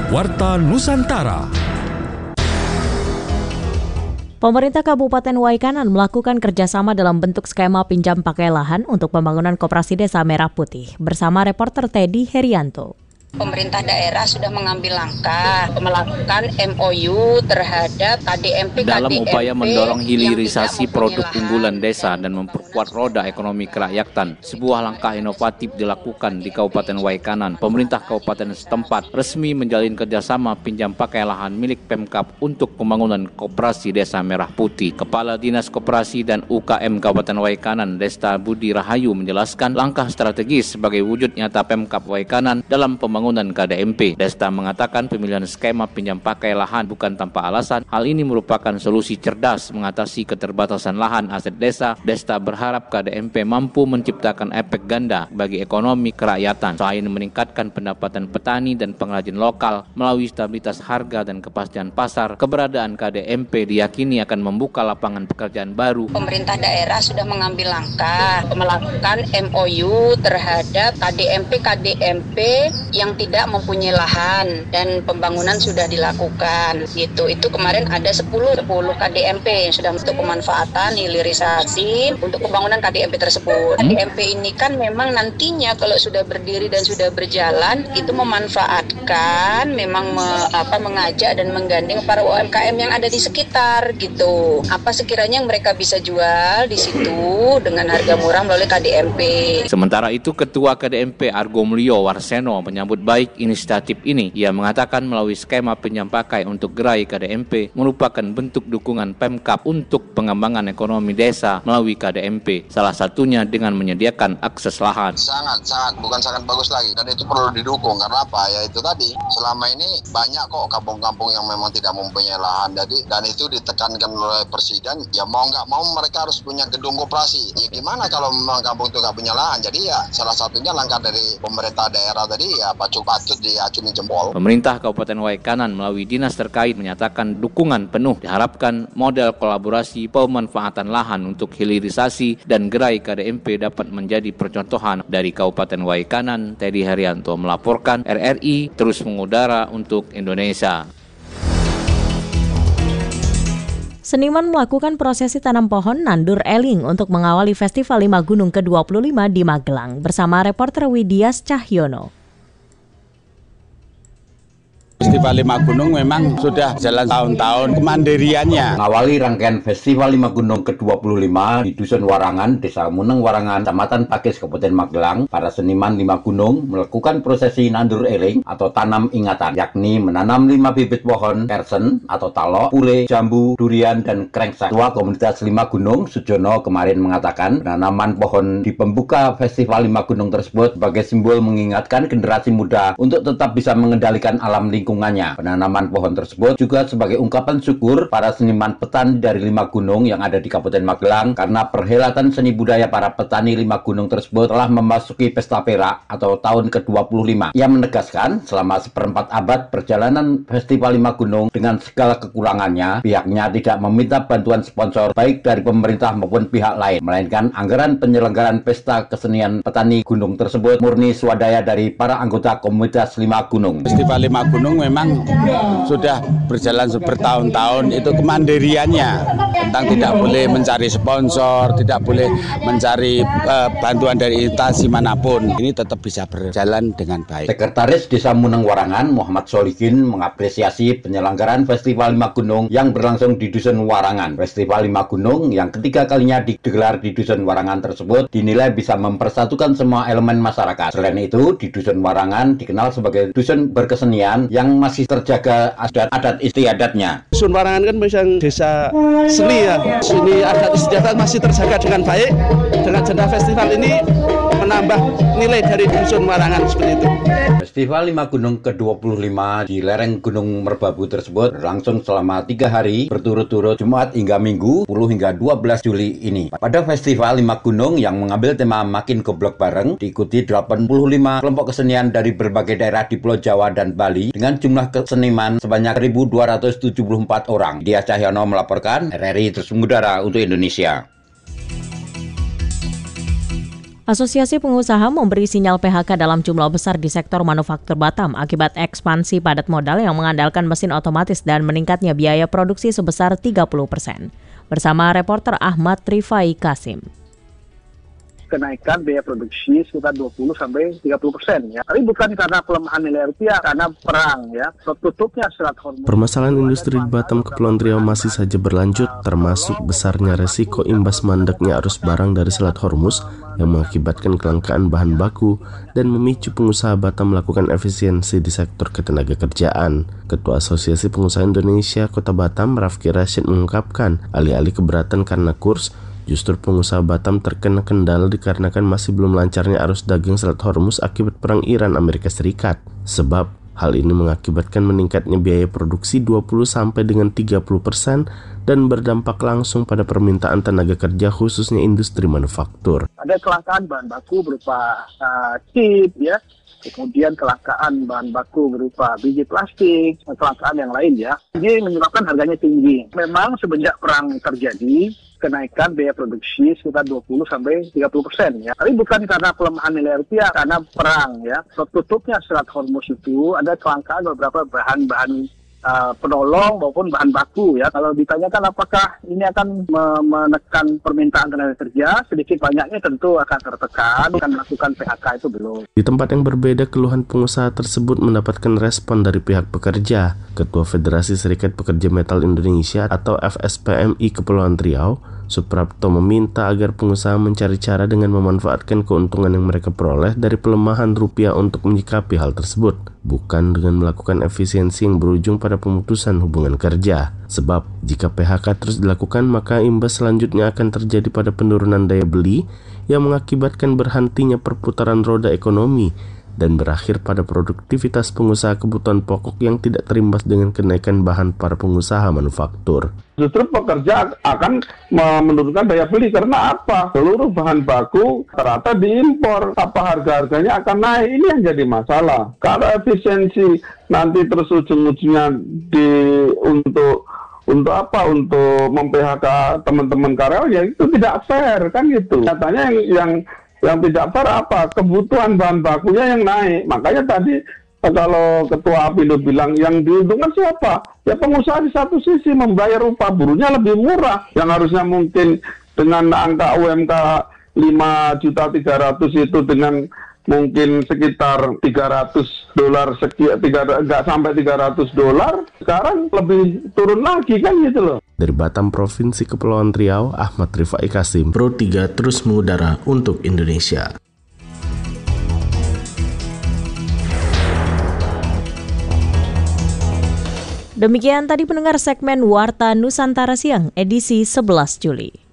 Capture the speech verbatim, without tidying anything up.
Warta Nusantara. Pemerintah Kabupaten Waikanan melakukan kerjasama dalam bentuk skema pinjam pakai lahan untuk pembangunan Koperasi Desa Merah Putih bersama reporter Teddy Herianto. Pemerintah daerah sudah mengambil langkah melakukan M O U terhadap K D M P dalam upaya mendorong hilirisasi produk unggulan desa dan memperkuat roda ekonomi kerakyatan. Sebuah langkah inovatif dilakukan di Kabupaten Waikanan. Pemerintah kabupaten setempat resmi menjalin kerjasama pinjam pakai lahan milik Pemkab untuk pembangunan Koperasi Desa Merah Putih. Kepala Dinas Koperasi dan U K M Kabupaten Waikanan, Desta Budi Rahayu, menjelaskan langkah strategis sebagai wujud nyata Pemkab Waikanan dalam pembangunan Pembangunan K D M P. Desta mengatakan pemilihan skema pinjam pakai lahan bukan tanpa alasan. Hal ini merupakan solusi cerdas mengatasi keterbatasan lahan aset desa. Desta berharap K D M P mampu menciptakan efek ganda bagi ekonomi kerakyatan, selain meningkatkan pendapatan petani dan pengrajin lokal melalui stabilitas harga dan kepastian pasar. Keberadaan K D M P diyakini akan membuka lapangan pekerjaan baru. Pemerintah daerah sudah mengambil langkah melakukan M O U terhadap K D M P K D M P yang tidak mempunyai lahan dan pembangunan sudah dilakukan gitu. Itu kemarin ada sepuluh K D M P yang sudah untuk pemanfaatan hilirisasi untuk pembangunan K D M P tersebut. K D M P ini kan memang nantinya kalau sudah berdiri dan sudah berjalan itu memanfaatkan, memang me, apa mengajak dan menggandeng para U M K M yang ada di sekitar gitu. Apa sekiranya yang mereka bisa jual di situ dengan harga murah melalui K D M P. Sementara itu Ketua K D M P Argo Mulyo Warseno menyambut baik inisiatif ini. Ia mengatakan melalui skema pinjam pakai untuk gerai K D M P merupakan bentuk dukungan Pemkab untuk pengembangan ekonomi desa melalui K D M P. Salah satunya dengan menyediakan akses lahan. Sangat, sangat, bukan sangat bagus lagi. Dan itu perlu didukung. Karena apa? Ya itu tadi. Selama ini banyak kok kampung-kampung yang memang tidak mempunyai lahan. Jadi, dan itu ditekankan oleh Presiden. Ya mau nggak mau mereka harus punya gedung koperasi. Ya gimana kalau memang kampung itu nggak punya lahan? Jadi ya salah satunya langkah dari pemerintah daerah tadi ya patut diacungi jempol. Pemerintah Kabupaten Waikanan melalui dinas terkait menyatakan dukungan penuh. Diharapkan model kolaborasi pemanfaatan lahan untuk hilirisasi dan gerai K D M P dapat menjadi percontohan. Dari Kabupaten Waikanan, Teddy Herianto melaporkan. R R I terus mengudara untuk Indonesia. Seniman melakukan prosesi tanam pohon nandur eling untuk mengawali Festival Lima Gunung ke dua puluh lima di Magelang bersama reporter Widias Cahyono. Festival Lima Gunung memang sudah jalan tahun-tahun kemandiriannya. Mengawali rangkaian Festival Lima Gunung ke dua puluh lima di Dusun Warangan, Desa Muneng Warangan, Kecamatan Pakis, Kabupaten Magelang, para seniman Lima Gunung melakukan prosesi nandur eling atau tanam ingatan, yakni menanam lima bibit pohon kersen atau talok, pule, jambu, durian, dan krengsek. Ketua Komunitas Lima Gunung, Sujono, kemarin mengatakan penanaman pohon di pembuka Festival Lima Gunung tersebut sebagai simbol mengingatkan generasi muda untuk tetap bisa mengendalikan alam lingkungan. Penanaman pohon tersebut juga sebagai ungkapan syukur para seniman petani dari Lima Gunung yang ada di Kabupaten Magelang karena perhelatan seni budaya para petani Lima Gunung tersebut telah memasuki pesta perak atau tahun ke dua puluh lima. Ia menegaskan selama seperempat abad perjalanan Festival Lima Gunung dengan segala kekurangannya, pihaknya tidak meminta bantuan sponsor baik dari pemerintah maupun pihak lain, melainkan anggaran penyelenggaraan pesta kesenian petani gunung tersebut murni swadaya dari para anggota komunitas Lima Gunung. Festival Lima Gunung memang sudah berjalan bertahun-tahun, itu kemandiriannya tentang tidak boleh mencari sponsor, tidak boleh mencari uh, bantuan dari instansi manapun. Ini tetap bisa berjalan dengan baik. Sekretaris Desa Muneng Warangan Muhammad Solihin mengapresiasi penyelenggaraan Festival Lima Gunung yang berlangsung di Dusun Warangan. Festival Lima Gunung yang ketiga kalinya digelar di Dusun Warangan tersebut dinilai bisa mempersatukan semua elemen masyarakat. Selain itu, di Dusun Warangan dikenal sebagai dusun berkesenian yang masih terjaga adat istiadatnya. Dusun Warangan kan misalnya desa seni ya. Seni adat istiadat masih terjaga dengan baik. Dengan agenda festival ini menambah nilai dari Dusun Warangan seperti itu. Festival Lima Gunung ke dua puluh lima di lereng Gunung Merbabu tersebut berlangsung selama tiga hari berturut-turut Jumat hingga Minggu sepuluh hingga dua belas Juli ini. Pada Festival Lima Gunung yang mengambil tema Makin Goblok Bareng diikuti delapan puluh lima kelompok kesenian dari berbagai daerah di Pulau Jawa dan Bali dengan jumlah keseniman sebanyak seribu dua ratus tujuh puluh empat orang. Dia Cahyono melaporkan. R R I terus mengudara untuk Indonesia. Asosiasi Pengusaha memberi sinyal P H K dalam jumlah besar di sektor manufaktur Batam akibat ekspansi padat modal yang mengandalkan mesin otomatis dan meningkatnya biaya produksi sebesar tiga puluh persen. Bersama reporter Ahmad Rifai Kasim. Kenaikan biaya produksi sekitar dua puluh sampai tiga puluh persen ya. Tapi bukan karena pelemahan nilai rupiah, karena perang ya. Tertutupnya Selat Hormuz. Permasalahan industri di Batam Kepulauan Riau masih saja berlanjut, termasuk besarnya resiko imbas mandeknya arus barang dari Selat Hormuz yang mengakibatkan kelangkaan bahan baku dan memicu pengusaha Batam melakukan efisiensi di sektor ketenagakerjaan. Ketua Asosiasi Pengusaha Indonesia Kota Batam, Rafki Rashid, mengungkapkan alih-alih keberatan karena kurs, justru pengusaha Batam terkena kendala dikarenakan masih belum lancarnya arus dagang Selat Hormuz akibat perang Iran-Amerika Serikat. Sebab hal ini mengakibatkan meningkatnya biaya produksi dua puluh sampai dengan tiga puluh persen dan berdampak langsung pada permintaan tenaga kerja khususnya industri manufaktur. Ada kelangkaan bahan baku berupa uh, chip ya. Kemudian kelangkaan bahan baku berupa biji plastik, kelangkaan yang lain ya. Ini menyebabkan harganya tinggi. Memang semenjak perang terjadi, kenaikan biaya produksi sekitar dua puluh sampai tiga puluh persen ya. Tapi bukan karena pelemahan nilai rupiah, karena perang ya. Tertutupnya Selat Hormuz itu ada kelangkaan beberapa bahan-bahan uh, penolong maupun bahan baku ya. Kalau ditanyakan apakah ini akan me- menekan permintaan tenaga kerja, sedikit banyaknya tentu akan tertekan, akan melakukan P H K itu belum. Di tempat yang berbeda, keluhan pengusaha tersebut mendapatkan respon dari pihak pekerja. Ketua Federasi Serikat Pekerja Metal Indonesia atau F S P M I Kepulauan Riau, Suprapto, meminta agar pengusaha mencari cara dengan memanfaatkan keuntungan yang mereka peroleh dari pelemahan rupiah untuk menyikapi hal tersebut, bukan dengan melakukan efisiensi yang berujung pada pemutusan hubungan kerja. Sebab jika P H K terus dilakukan, maka imbas selanjutnya akan terjadi pada penurunan daya beli yang mengakibatkan berhentinya perputaran roda ekonomi dan berakhir pada produktivitas pengusaha kebutuhan pokok yang tidak terimbas dengan kenaikan bahan para pengusaha manufaktur. Justru pekerja akan menurunkan daya beli karena apa? Seluruh bahan baku rata diimpor, apa harga-harganya akan naik, ini yang jadi masalah. Kalau efisiensi nanti terus ujung-ujungnya di untuk untuk apa? Untuk mem-P H K teman-teman karyawan, ya itu tidak fair kan gitu. Katanya yang yang Yang tidak fair apa? Kebutuhan bahan bakunya yang naik. Makanya tadi kalau Ketua Apindo bilang yang diuntungkan siapa? Ya pengusaha di satu sisi membayar upah buruhnya lebih murah. Yang harusnya mungkin dengan angka U M K lima juta tiga ratus itu dengan mungkin sekitar tiga ratus dolar sekian, nggak sampai tiga ratus dolar, sekarang lebih turun lagi kan gitu loh. Dari Batam, Provinsi Kepulauan Riau, Ahmad Rifai Kasim, Pro tiga terus mengudara untuk Indonesia. Demikian tadi pendengar segmen Warta Nusantara Siang edisi sebelas Juli.